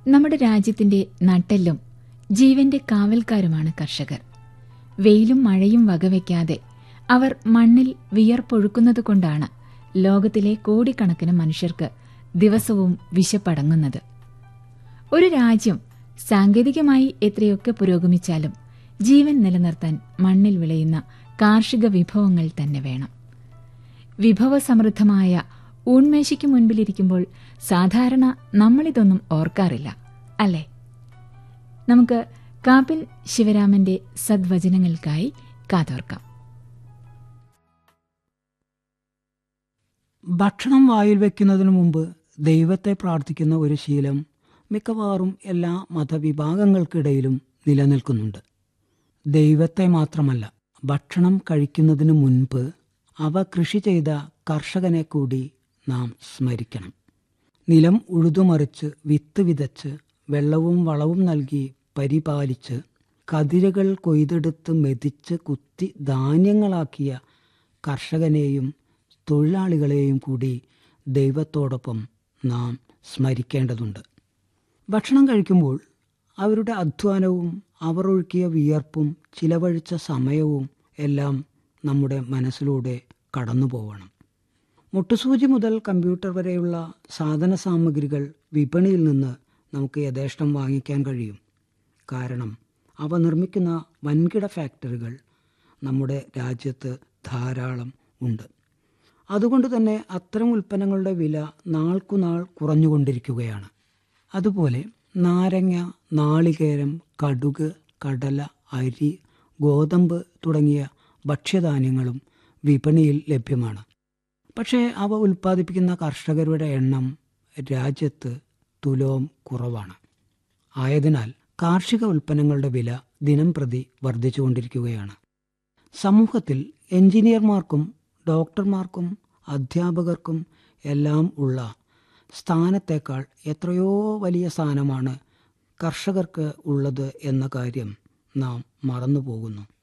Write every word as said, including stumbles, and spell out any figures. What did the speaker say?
നമ്മുടെ രാജ്യത്തിന്റെ നട്ടെല്ലും ജീവന്റെ കാവൽക്കാരുമാണ് കർഷകർ. വെയിലും മഴയും വകവയ്ക്കാതെ അവർ മണ്ണിൽ വിയർപ്പൊഴുക്കുന്നതുകൊണ്ടാണ് ലോകത്തിലെ കോടിക്കണക്കിന് മനുഷ്യർക്ക് ദിവസവും വിശപ്പടങ്ങുന്നത്. ഒരു രാജ്യം സാങ്കേതികമായി എത്രയൊക്കെ പുരോഗമിച്ചാലും ജീവൻ നിലനിർത്താൻ മണ്ണിൽ വിളയുന്ന കാർഷിക വിഭവങ്ങൾ തന്നെ വേണം. വിഭവസമൃദ്ധമായ ഊൺമേശയ്ക്ക് മുൻപിലിരിക്കുമ്പോൾ സാധാരണ നമ്മളിതൊന്നും ഓർക്കാറില്ല, അല്ലേ? നമുക്ക് കാപ്പിൽ ശിവരാമന്റെ സദ്വചനങ്ങൾക്കായി കാതോർക്കാം. ഭക്ഷണം വായിൽ വയ്ക്കുന്നതിനു മുമ്പ് ദൈവത്തെ പ്രാർത്ഥിക്കുന്ന ഒരു ശീലം മിക്കവാറും എല്ലാ മതവിഭാഗങ്ങൾക്കിടയിലും നിലനിൽക്കുന്നുണ്ട്. ദൈവത്തെ മാത്രമല്ല, ഭക്ഷണം കഴിക്കുന്നതിനു മുൻപ് അവ കൃഷി ചെയ്ത കർഷകനെ കൂടി നാം സ്മരിക്കണം. നിലം ഉഴുതുമറിച്ച് വിത്ത് വിതച്ച് വെള്ളവും വളവും നൽകി പരിപാലിച്ച് കതിരുകൾ കൊയ്തെടുത്ത് മെതിച്ച് കുത്തി ധാന്യങ്ങളാക്കിയ കർഷകനെയും തൊഴിലാളികളെയും കൂടി ദൈവത്തോടൊപ്പം നാം സ്മരിക്കേണ്ടതുണ്ട്. ഭക്ഷണം കഴിക്കുമ്പോൾ അവരുടെ അധ്വാനവും അവർ ഒഴുക്കിയ വിയർപ്പും ചിലവഴിച്ച സമയവും എല്ലാം നമ്മുടെ മനസ്സിലൂടെ കടന്നു പോവണം. മുട്ടുസൂചി മുതൽ കമ്പ്യൂട്ടർ വരെയുള്ള സാധന സാമഗ്രികൾ വിപണിയിൽ നിന്ന് നമുക്ക് യഥേഷ്ടം വാങ്ങിക്കാൻ കഴിയും. കാരണം അവ നിർമ്മിക്കുന്ന വൻകിട ഫാക്ടറികൾ നമ്മുടെ രാജ്യത്ത് ധാരാളം ഉണ്ട്. അതുകൊണ്ട് തന്നെ അത്തരം ഉൽപ്പന്നങ്ങളുടെ വില നാൾക്കുനാൾ കുറഞ്ഞുകൊണ്ടിരിക്കുകയാണ്. അതുപോലെ നാരങ്ങ, നാളികേരം, കടുക്, കടല, അരി, ഗോതമ്പ് തുടങ്ങിയ ഭക്ഷ്യധാന്യങ്ങളും വിപണിയിൽ ലഭ്യമാണ്. പക്ഷേ അവ ഉൽപ്പാദിപ്പിക്കുന്ന കർഷകരുടെ എണ്ണം രാജ്യത്ത് തുലോം കുറവാണ്. ആയതിനാൽ കാർഷിക ഉൽപ്പന്നങ്ങളുടെ വില ദിനം പ്രതി വർദ്ധിച്ചുകൊണ്ടിരിക്കുകയാണ്. സമൂഹത്തിൽ എഞ്ചിനീയർമാർക്കും ഡോക്ടർമാർക്കും അധ്യാപകർക്കും എല്ലാം ഉള്ള സ്ഥാനത്തേക്കാൾ എത്രയോ വലിയ സ്ഥാനമാണ് കർഷകർക്ക് ഉള്ളത് എന്ന കാര്യം നാം മറന്നുപോകുന്നു.